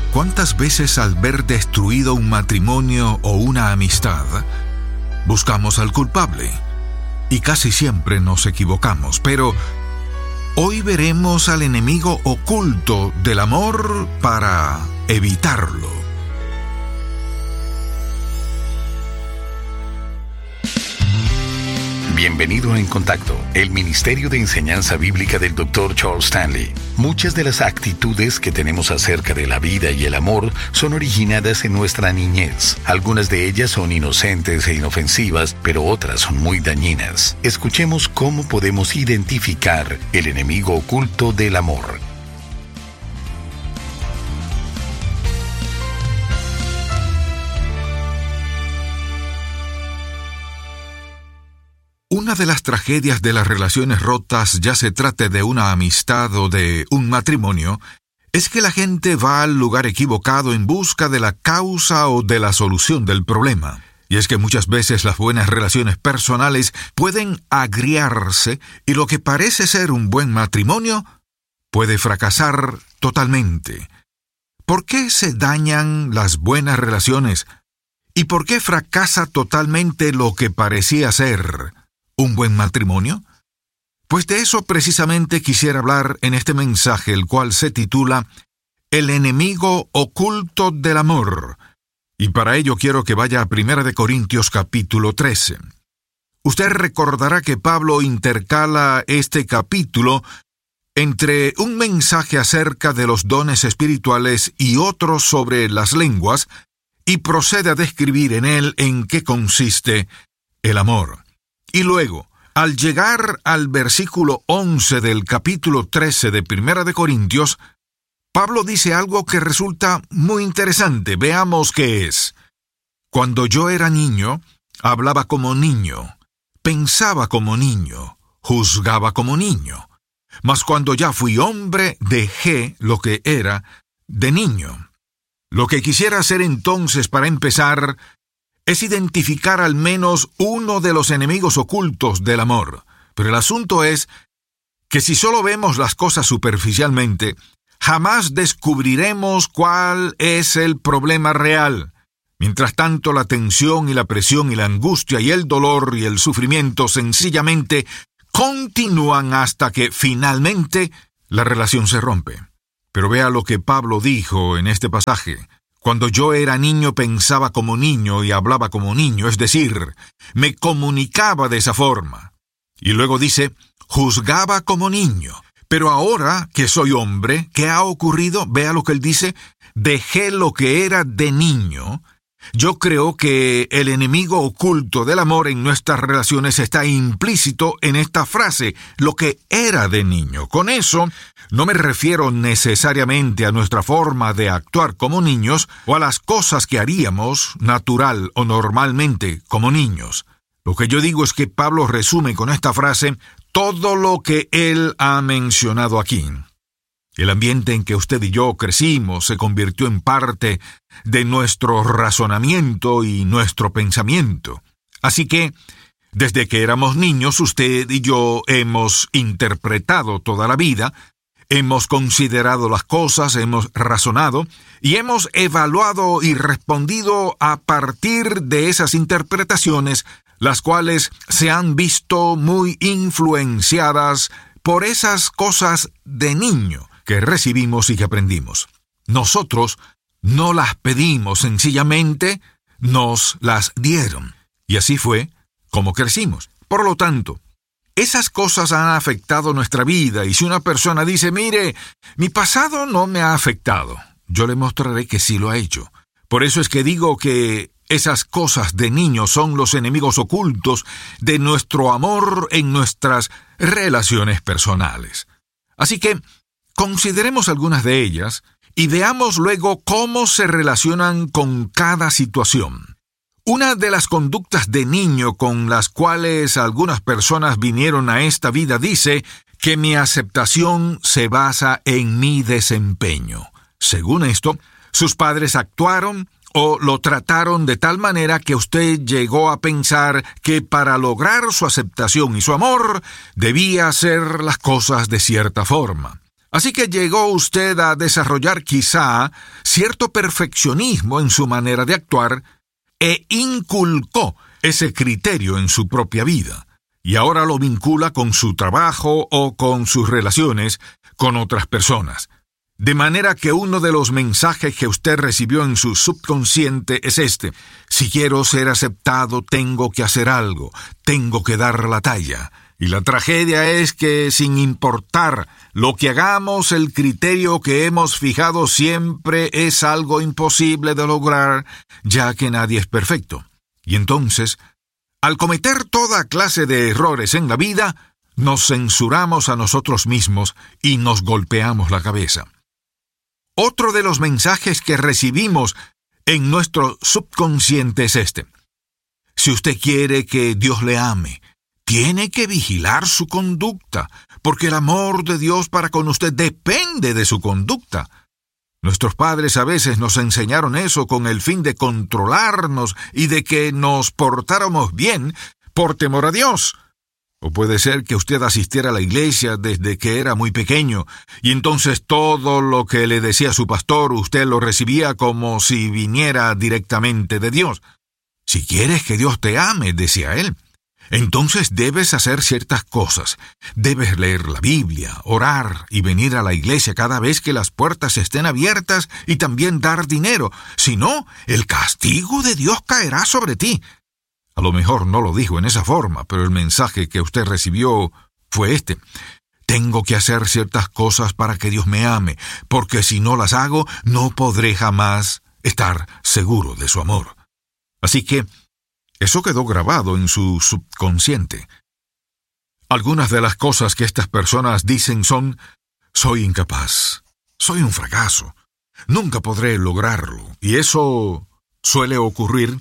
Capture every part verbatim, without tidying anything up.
¿Cuántas veces al ver destruido un matrimonio o una amistad, buscamos al culpable? Y casi siempre nos equivocamos, pero hoy veremos al enemigo oculto del amor para evitarlo. Bienvenido a En Contacto, el Ministerio de Enseñanza Bíblica del doctor Charles Stanley. Muchas de las actitudes que tenemos acerca de la vida y el amor son originadas en nuestra niñez. Algunas de ellas son inocentes e inofensivas, pero otras son muy dañinas. Escuchemos cómo podemos identificar el enemigo oculto del amor. Una de las tragedias de las relaciones rotas, ya se trate de una amistad o de un matrimonio, es que la gente va al lugar equivocado en busca de la causa o de la solución del problema. Y es que muchas veces las buenas relaciones personales pueden agriarse y lo que parece ser un buen matrimonio puede fracasar totalmente. ¿Por qué se dañan las buenas relaciones? ¿Y por qué fracasa totalmente lo que parecía ser un buen matrimonio? Pues de eso precisamente quisiera hablar en este mensaje, el cual se titula El enemigo oculto del amor. Y para ello quiero que vaya a Primera de Corintios capítulo trece. Usted recordará que Pablo intercala este capítulo entre un mensaje acerca de los dones espirituales y otro sobre las lenguas, y procede a describir en él en qué consiste el amor. Y luego, al llegar al versículo once del capítulo trece de Primera de Corintios, Pablo dice algo que resulta muy interesante. Veamos qué es. Cuando yo era niño, hablaba como niño, pensaba como niño, juzgaba como niño. Mas cuando ya fui hombre, dejé lo que era de niño. Lo que quisiera hacer entonces para empezar es identificar al menos uno de los enemigos ocultos del amor. Pero el asunto es que si solo vemos las cosas superficialmente, jamás descubriremos cuál es el problema real. Mientras tanto, la tensión y la presión y la angustia y el dolor y el sufrimiento sencillamente continúan hasta que finalmente la relación se rompe. Pero vea lo que Pablo dijo en este pasaje. Cuando yo era niño pensaba como niño y hablaba como niño, es decir, me comunicaba de esa forma. Y luego dice, juzgaba como niño. Pero ahora que soy hombre, ¿qué ha ocurrido? Vea lo que él dice, dejé lo que era de niño. Yo creo que el enemigo oculto del amor en nuestras relaciones está implícito en esta frase, lo que era de niño. Con eso, no me refiero necesariamente a nuestra forma de actuar como niños o a las cosas que haríamos natural o normalmente como niños. Lo que yo digo es que Pablo resume con esta frase todo lo que él ha mencionado aquí. El ambiente en que usted y yo crecimos se convirtió en parte de nuestro razonamiento y nuestro pensamiento. Así que, desde que éramos niños, usted y yo hemos interpretado toda la vida, hemos considerado las cosas, hemos razonado y hemos evaluado y respondido a partir de esas interpretaciones, las cuales se han visto muy influenciadas por esas cosas de niño que recibimos y que aprendimos. Nosotros no las pedimos, sencillamente nos las dieron. Y así fue como crecimos. Por lo tanto, esas cosas han afectado nuestra vida, y si una persona dice, mire, mi pasado no me ha afectado, yo le mostraré que sí lo ha hecho. Por eso es que digo que esas cosas de niño son los enemigos ocultos de nuestro amor en nuestras relaciones personales. Así que consideremos algunas de ellas y veamos luego cómo se relacionan con cada situación. Una de las conductas de niño con las cuales algunas personas vinieron a esta vida dice que mi aceptación se basa en mi desempeño. Según esto, sus padres actuaron o lo trataron de tal manera que usted llegó a pensar que para lograr su aceptación y su amor debía hacer las cosas de cierta forma. Así que llegó usted a desarrollar quizá cierto perfeccionismo en su manera de actuar e inculcó ese criterio en su propia vida, y ahora lo vincula con su trabajo o con sus relaciones con otras personas. De manera que uno de los mensajes que usted recibió en su subconsciente es este: si quiero ser aceptado, tengo que hacer algo, tengo que dar la talla. Y la tragedia es que, sin importar lo que hagamos, el criterio que hemos fijado siempre es algo imposible de lograr, ya que nadie es perfecto. Y entonces, al cometer toda clase de errores en la vida, nos censuramos a nosotros mismos y nos golpeamos la cabeza. Otro de los mensajes que recibimos en nuestro subconsciente es este: si usted quiere que Dios le ame, tiene que vigilar su conducta, porque el amor de Dios para con usted depende de su conducta. Nuestros padres a veces nos enseñaron eso con el fin de controlarnos y de que nos portáramos bien por temor a Dios. O puede ser que usted asistiera a la iglesia desde que era muy pequeño, y entonces todo lo que le decía su pastor usted lo recibía como si viniera directamente de Dios. Si quieres que Dios te ame, decía él, entonces debes hacer ciertas cosas. Debes leer la Biblia, orar y venir a la iglesia cada vez que las puertas estén abiertas y también dar dinero. Si no, el castigo de Dios caerá sobre ti. A lo mejor no lo dijo en esa forma, pero el mensaje que usted recibió fue este: tengo que hacer ciertas cosas para que Dios me ame, porque si no las hago, no podré jamás estar seguro de su amor. Así que eso quedó grabado en su subconsciente. Algunas de las cosas que estas personas dicen son: soy incapaz, soy un fracaso, nunca podré lograrlo. Y eso suele ocurrir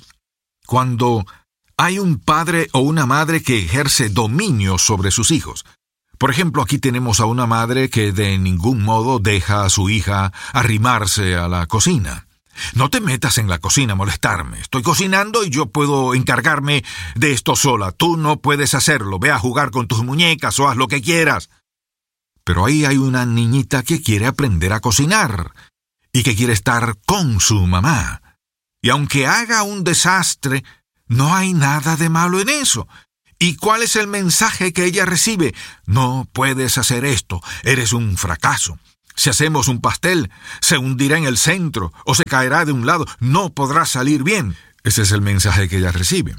cuando hay un padre o una madre que ejerce dominio sobre sus hijos. Por ejemplo, aquí tenemos a una madre que de ningún modo deja a su hija arrimarse a la cocina. No te metas en la cocina a molestarme. Estoy cocinando y yo puedo encargarme de esto sola. Tú no puedes hacerlo. Ve a jugar con tus muñecas o haz lo que quieras. Pero ahí hay una niñita que quiere aprender a cocinar y que quiere estar con su mamá. Y aunque haga un desastre, no hay nada de malo en eso. ¿Y cuál es el mensaje que ella recibe? No puedes hacer esto. Eres un fracaso. Si hacemos un pastel, se hundirá en el centro o se caerá de un lado. No podrá salir bien. Ese es el mensaje que ella recibe.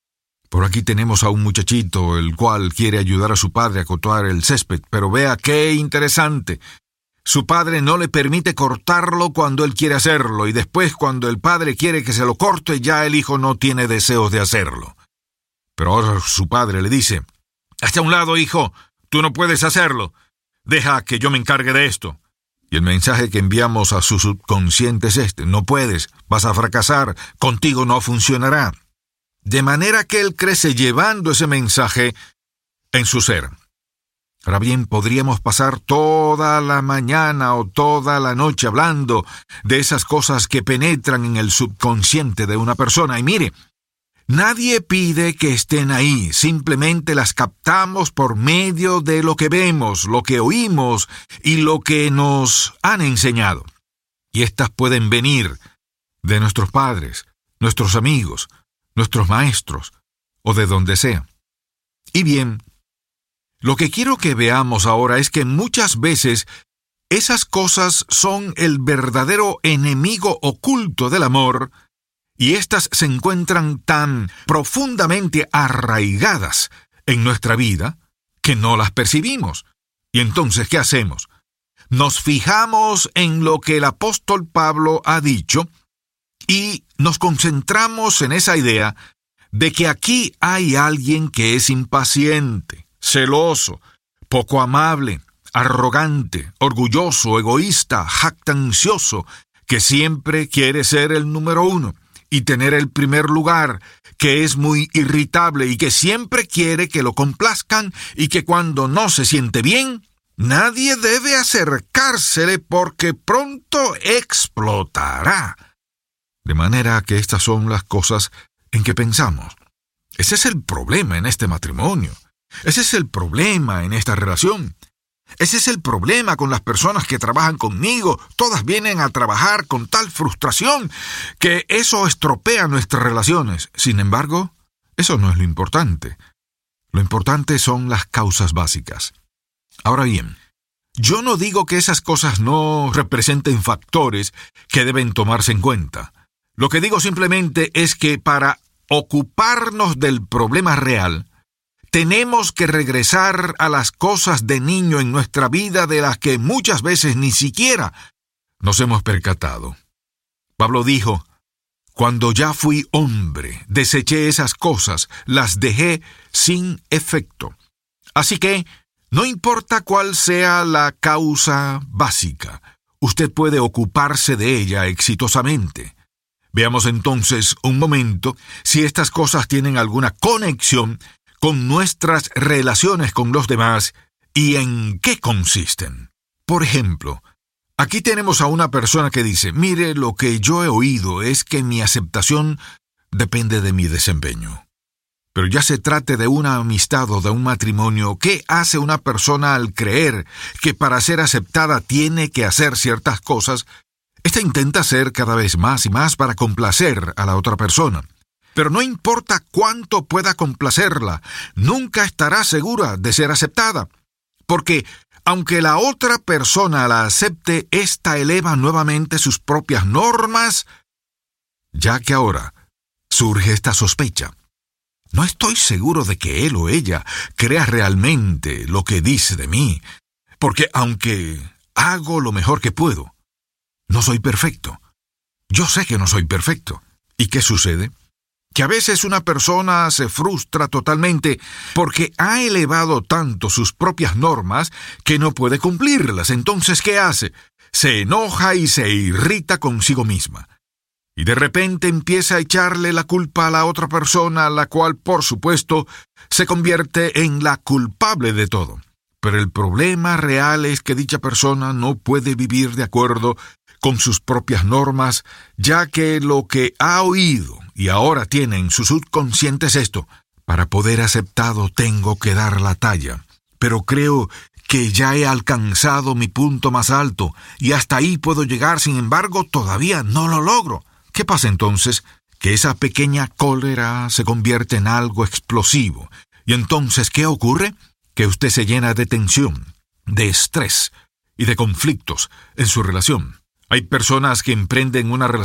Por aquí tenemos a un muchachito, el cual quiere ayudar a su padre a cortar el césped. Pero vea qué interesante. Su padre no le permite cortarlo cuando él quiere hacerlo, y después, cuando el padre quiere que se lo corte, ya el hijo no tiene deseos de hacerlo. Pero ahora su padre le dice: hazte a un lado, hijo. Tú no puedes hacerlo. Deja que yo me encargue de esto. Y el mensaje que enviamos a su subconsciente es este: no puedes, vas a fracasar, contigo no funcionará. De manera que él crece llevando ese mensaje en su ser. Ahora bien, podríamos pasar toda la mañana o toda la noche hablando de esas cosas que penetran en el subconsciente de una persona. Y mire, nadie pide que estén ahí, simplemente las captamos por medio de lo que vemos, lo que oímos y lo que nos han enseñado. Y estas pueden venir de nuestros padres, nuestros amigos, nuestros maestros o de donde sea. Y bien, lo que quiero que veamos ahora es que muchas veces esas cosas son el verdadero enemigo oculto del amor, y éstas se encuentran tan profundamente arraigadas en nuestra vida que no las percibimos. Y entonces, ¿qué hacemos? Nos fijamos en lo que el apóstol Pablo ha dicho y nos concentramos en esa idea de que aquí hay alguien que es impaciente, celoso, poco amable, arrogante, orgulloso, egoísta, jactancioso, que siempre quiere ser el número uno y tener el primer lugar, que es muy irritable y que siempre quiere que lo complazcan, y que cuando no se siente bien, nadie debe acercársele porque pronto explotará. De manera que estas son las cosas en que pensamos. Ese es el problema en este matrimonio. Ese es el problema en esta relación. Ese es el problema con las personas que trabajan conmigo. Todas vienen a trabajar con tal frustración que eso estropea nuestras relaciones. Sin embargo, eso no es lo importante. Lo importante son las causas básicas. Ahora bien, yo no digo que esas cosas no representen factores que deben tomarse en cuenta. Lo que digo simplemente es que para ocuparnos del problema real, tenemos que regresar a las cosas de niño en nuestra vida de las que muchas veces ni siquiera nos hemos percatado. Pablo dijo, cuando ya fui hombre, deseché esas cosas, las dejé sin efecto. Así que, no importa cuál sea la causa básica, usted puede ocuparse de ella exitosamente. Veamos entonces un momento si estas cosas tienen alguna conexión con nuestras relaciones con los demás y en qué consisten. Por ejemplo, aquí tenemos a una persona que dice, mire, lo que yo he oído es que mi aceptación depende de mi desempeño. Pero ya se trate de una amistad o de un matrimonio, ¿qué hace una persona al creer que para ser aceptada tiene que hacer ciertas cosas? Esta intenta hacer cada vez más y más para complacer a la otra persona. Pero no importa cuánto pueda complacerla, nunca estará segura de ser aceptada. Porque, aunque la otra persona la acepte, ésta eleva nuevamente sus propias normas, ya que ahora surge esta sospecha. No estoy seguro de que él o ella crea realmente lo que dice de mí, porque aunque hago lo mejor que puedo, no soy perfecto. Yo sé que no soy perfecto. ¿Y qué sucede? Que a veces una persona se frustra totalmente porque ha elevado tanto sus propias normas que no puede cumplirlas. Entonces, ¿qué hace? Se enoja y se irrita consigo misma. Y de repente empieza a echarle la culpa a la otra persona, la cual, por supuesto, se convierte en la culpable de todo. Pero el problema real es que dicha persona no puede vivir de acuerdo con sus propias normas, ya que lo que ha oído y ahora tiene en su subconsciente es esto: para poder aceptado tengo que dar la talla, pero creo que ya he alcanzado mi punto más alto y hasta ahí puedo llegar, sin embargo todavía no lo logro. ¿Qué pasa entonces? Que esa pequeña cólera se convierte en algo explosivo. Y entonces, ¿qué ocurre? Que usted se llena de tensión, de estrés y de conflictos en su relación. Hay personas que emprenden una relación